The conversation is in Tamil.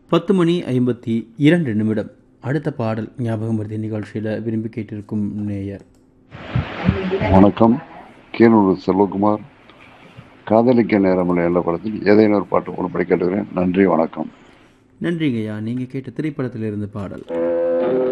10:52 அடுத்த பாடல் ஞாபகம் வருது நிகழ்ச்சியில் விரும்பி கேட்டிருக்கும் நேயர். வணக்கம். கீரனூர் செல்வகுமார். காதலிக்க நேரமில்லை என்ற படத்தில் ஏதேனும் ஒரு பாட்டு ஒன்று படிக்க கேட்டுக்கிறேன். நன்றி, வணக்கம். நன்றிங்கய்யா. நீங்கள் கேட்ட திரைப்படத்திலிருந்து பாடல்.